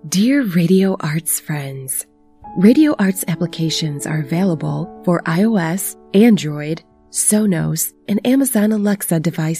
Dear Radio Arts friends, Radio Arts applications are available for iOS, Android, Sonos, and Amazon Alexa devices.